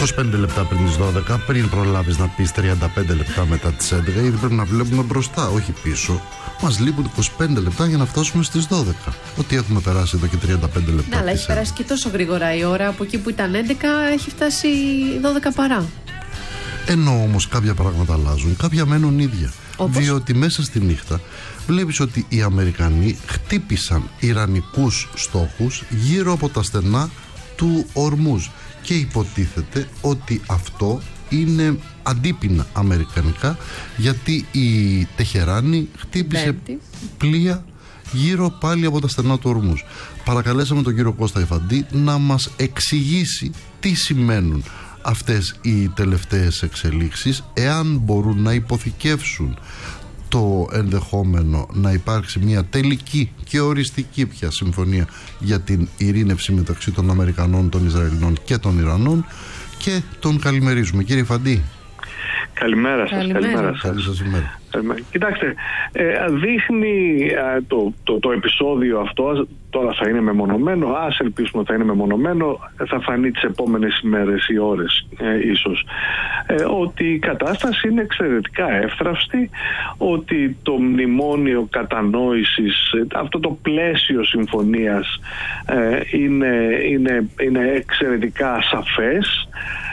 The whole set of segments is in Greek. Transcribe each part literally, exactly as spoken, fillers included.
είκοσι πέντε λεπτά πριν τις δώδεκα, πριν προλάβεις να πεις τριάντα πέντε λεπτά μετά τις έντεκα, γιατί πρέπει να βλέπουμε μπροστά, όχι πίσω. Μας λείπουν είκοσι πέντε λεπτά για να φτάσουμε στις δώδεκα. Ότι έχουμε περάσει εδώ και τριάντα πέντε λεπτά. Ναι, αλλά έχει περάσει και τόσο γρήγορα η ώρα. Από εκεί που ήταν έντεκα έχει φτάσει δώδεκα παρά. Ενώ όμως κάποια πράγματα αλλάζουν, κάποια μένουν ίδια. Όπως? Διότι μέσα στη νύχτα βλέπεις ότι οι Αμερικανοί χτύπησαν ιρανικούς στόχους γύρω από τα στενά του Ορμούζ και υποτίθεται ότι αυτό είναι αντίπεινα αμερικανικά, γιατί η Τεχεράνη χτύπησε Πέμπτη. πλοία γύρω πάλι από τα στενά του Ορμούζ. Παρακαλέσαμε τον κύριο Κώστα Ιφαντή να μας εξηγήσει τι σημαίνουν αυτές οι τελευταίες εξελίξεις, εάν μπορούν να υποθηκεύσουν το ενδεχόμενο να υπάρξει μια τελική και οριστική πια συμφωνία για την ειρήνευση μεταξύ των Αμερικανών, των Ισραηλινών και των Ιρανών, και τον καλημερίζουμε. Κύριε Φαντή. Καλημέρα σας. Καλημέρα. Καλημέρα σας. Καλή σας ημέρα. Κοιτάξτε, ε, δείχνει ε, το, το, το επεισόδιο αυτό, τώρα θα είναι μεμονωμένο, ας ελπίσουμε θα είναι μεμονωμένο, θα φανεί τις επόμενες ημέρες ή ώρες ε, ίσως, ε, ότι η κατάσταση είναι εξαιρετικά εύθραυστη, ότι το μνημόνιο κατανόησης, αυτό το πλαίσιο συμφωνίας ε, είναι, είναι, είναι εξαιρετικά σαφές.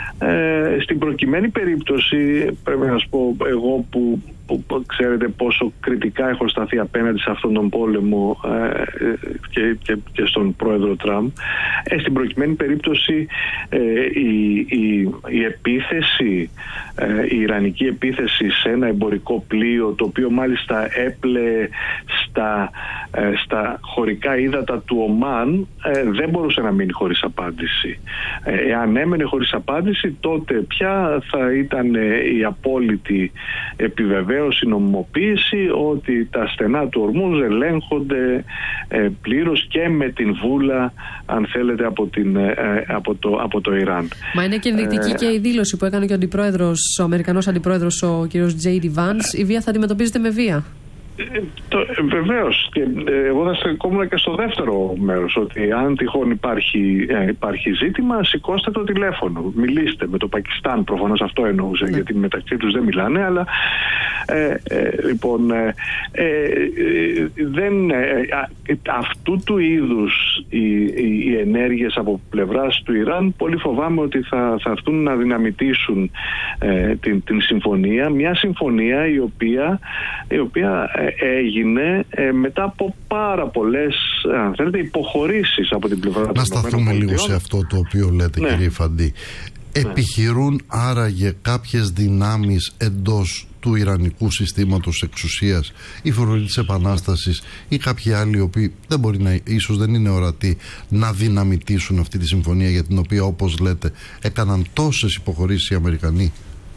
Ε, στην προκειμένη περίπτωση, πρέπει να σας πω, εγώ που, που, που ξέρετε πόσο κριτικά έχω σταθεί απέναντι σε αυτόν τον πόλεμο ε, και, και, και στον πρόεδρο Τραμπ, ε, στην προκειμένη περίπτωση ε, η, η, η επίθεση, ε, η ιρανική επίθεση σε ένα εμπορικό πλοίο, το οποίο μάλιστα έπλεε στα, ε, στα χωρικά ύδατα του Ομάν, ε, δεν μπορούσε να μείνει χωρίς απάντηση. Ε, εάν έμενε χωρίς απάντηση, τότε πια θα ήταν η απόλυτη επιβεβαίωση, νομιμοποίηση ότι τα στενά του Ορμούζ ελέγχονται ε, πλήρως και με την βούλα, αν θέλετε, από, την, ε, από, το, από το Ιράν. Μα είναι και ενδεικτική ε, και η δήλωση που έκανε και ο αντιπρόεδρος, ο Αμερικανός αντιπρόεδρος, ο κ. τζέι ντι Vance. Η βία θα αντιμετωπίζεται με βία. Ε, βεβαίως, και ε, εγώ θα στεκόμουν και στο δεύτερο μέρος, ότι αν τυχόν υπάρχει, ε, υπάρχει ζήτημα, σηκώστε το τηλέφωνο, μιλήστε με το Πακιστάν, προφανώς αυτό εννοούσε, ναι. Γιατί μεταξύ τους δεν μιλάνε, αλλά ε, ε, λοιπόν ε, ε, ε, δεν, ε, αυτού του είδους οι, οι, οι ενέργειες από πλευράς του Ιράν πολύ φοβάμαι ότι θα, θα έρθουν να δυναμητήσουν ε, την, την συμφωνία, μια συμφωνία η οποία, η οποία έγινε ε, μετά από πάρα πολλές, αν θέλετε, υποχωρήσεις από την πλευρά των ΗΠΑ. Να σταθούμε λίγο σε αυτό το οποίο λέτε, ναι. Κύριε Φαντή. Επιχειρούν άραγε κάποιες δυνάμεις εντός του ιρανικού συστήματος εξουσίας, η Φρουρή της Επανάστασης ή κάποιοι άλλοι οι οποίοι δεν μπορεί να, ίσως δεν είναι ορατοί, να δυναμητήσουν αυτή τη συμφωνία, για την οποία, όπως λέτε, έκαναν τόσες υποχωρήσεις οι Αμερικανοί?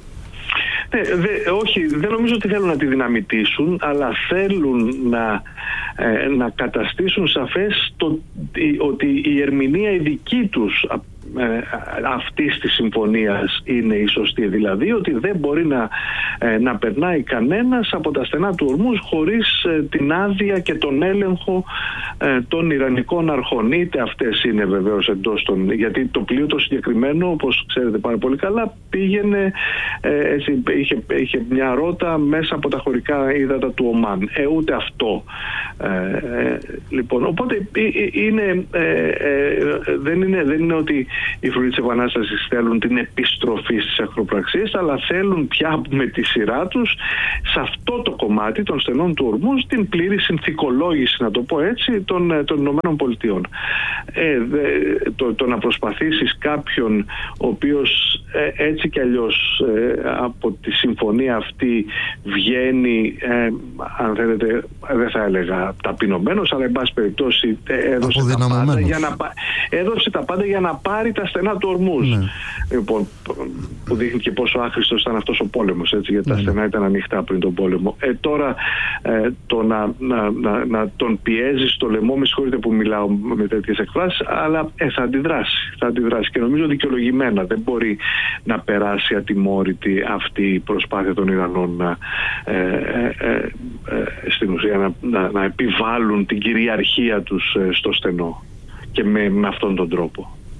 Ναι, δε, όχι, δεν νομίζω ότι θέλουν να τη δυναμητήσουν, αλλά θέλουν να, ε, να καταστήσουν σαφές το, ότι η ερμηνεία η δική τους ε, αυτής της συμφωνίας είναι η σωστή. Δηλαδή ότι δεν μπορεί να, ε, να περνάει κανένας από τα στενά του Ορμούζ χωρίς ε, την άδεια και τον έλεγχο ε, των Ιρανικών αρχών. Είτε αυτές είναι βεβαίως εντός των... Γιατί το πλοίο το συγκεκριμένο, όπως ξέρετε πάρα πολύ καλά, πήγαινε, ε, έτσι, είχε, είχε μια ρότα μέσα από τα χωρικά ύδατα του Ομάν. Ε, ούτε αυτό. Ε, ε, λοιπόν, οπότε ε, είναι, ε, ε, δεν είναι, δεν είναι ότι οι Φρουροί της Επανάστασης θέλουν την επιστροφή στις εχθροπραξίες, αλλά θέλουν πια με τη σειρά τους σε αυτό το κομμάτι των στενών του Ορμούζ την πλήρη συνθηκολόγηση, να το πω έτσι, των, των Ηνωμένων Πολιτειών. Ε, δε, το, το να προσπαθήσεις κάποιον ο οποίος ε, έτσι κι αλλιώς ε, από τη συμφωνία αυτή βγαίνει, ε, αν θέλετε, δεν θα έλεγα ταπεινωμένος, αλλά εν πάση περιπτώσει έδωσε τα, πάντα για να, έδωσε τα πάντα για να πάρει τα στενά του Ορμούζ. Ναι. Λοιπόν, που δείχνει και πόσο άχρηστος ήταν αυτός ο πόλεμος, έτσι, γιατί ναι, τα στενά ήταν ανοιχτά πριν τον πόλεμο. Ε, τώρα ε, το να, να, να, να τον πιέζει στο λαιμό, με συγχωρείτε που μιλάω με τέτοιες εκφράσεις, αλλά ε, θα αντιδράσει. Θα αντιδράσει και νομίζω δικαιολογημένα. Δεν μπορεί να περάσει ατιμόρυτη αυτή η προσπάθεια των Ιρανών να, ε, ε, ε, ε, στην ουσία να, να, να επιβάλλουν την κυριαρχία τους ε, στο στενό και με, με αυτόν τον τρόπο.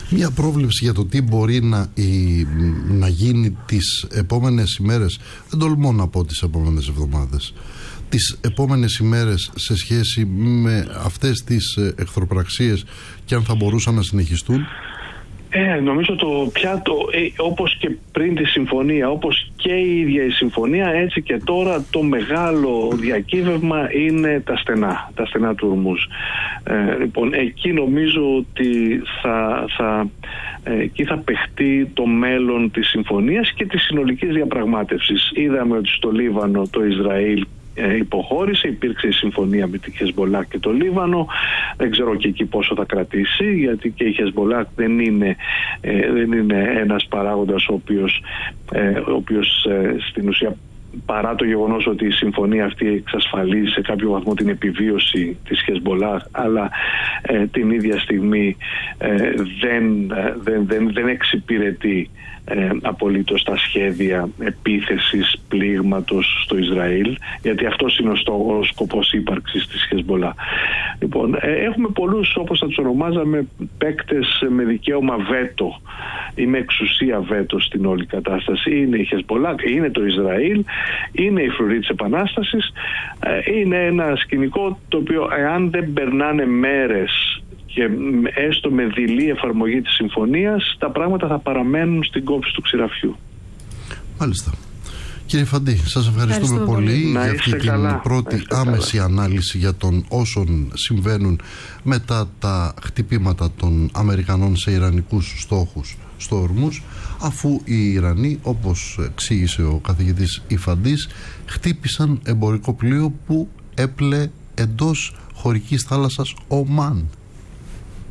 Μια πρόβλεψη για το τι μπορεί να, η, να γίνει τις επόμενες ημέρες, δεν τολμώ να πω τις επόμενες εβδομάδες, τις επόμενες ημέρες σε σχέση με αυτές τις εχθροπραξίες και αν θα μπορούσαν να συνεχιστούν? Ε, νομίζω το πια το, ε, όπως και πριν τη συμφωνία, όπως και η ίδια η συμφωνία, έτσι και τώρα το μεγάλο διακύβευμα είναι τα στενά, τα στενά του Ορμούζ. Ε, λοιπόν, εκεί νομίζω ότι θα, θα, ε, εκεί θα παιχτεί το μέλλον της συμφωνίας και της συνολικής διαπραγμάτευσης. Είδαμε ότι στο Λίβανο το Ισραήλ υποχώρησε, υπήρξε η συμφωνία με τη Χεσμπολάχ και το Λίβανο. Δεν ξέρω και εκεί πόσο θα κρατήσει, γιατί και η Χεσμπολάχ δεν είναι, ε, δεν είναι ένας παράγοντας ο οποίος, ε, ο οποίος ε, στην ουσία, παρά το γεγονός ότι η συμφωνία αυτή εξασφαλίζει σε κάποιο βαθμό την επιβίωση της Χεσμπολάχ, αλλά ε, την ίδια στιγμή ε, δεν, δεν, δεν, δεν εξυπηρετεί ε, απολύτως τα σχέδια επίθεσης πλήγματος στο Ισραήλ, γιατί αυτός είναι ο, στό, ο σκοπός ύπαρξης της Χεσμπολάχ. Λοιπόν, ε, έχουμε πολλούς, όπως θα τους ονομάζαμε, παίκτες με δικαίωμα βέτο ή με εξουσία βέτο στην όλη κατάσταση. Είναι η Χεσμπολάχ, είναι το Ισραήλ, είναι η φρουρή της Επανάστασης. Ε, είναι ένα σκηνικό το οποίο, εάν δεν περνάνε μέρες και έστω με δειλή εφαρμογή της συμφωνίας, τα πράγματα θα παραμένουν στην κόψη του ξηραφιού. Μάλιστα. Κύριε Φαντή, σας ευχαριστούμε, ευχαριστούμε πολύ, πολύ για αυτή την καλά. πρώτη άμεση καλά. ανάλυση για τον όσων συμβαίνουν μετά τα χτυπήματα των Αμερικανών σε ιρανικούς στόχους στο Ορμούζ, αφού οι Ιρανοί, όπως εξήγησε ο καθηγητής Ιφαντής, χτύπησαν εμπορικό πλοίο που έπλε εντός χωρικής θάλασσας Ομάν.